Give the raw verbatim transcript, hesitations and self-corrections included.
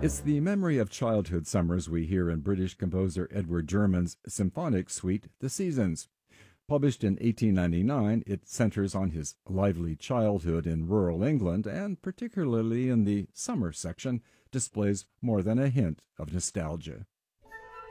It's the memory of childhood summers we hear in British composer Edward German's symphonic suite, The Seasons. Published in eighteen ninety-nine, it centers on his lively childhood in rural England and, particularly in the summer section, displays more than a hint of nostalgia.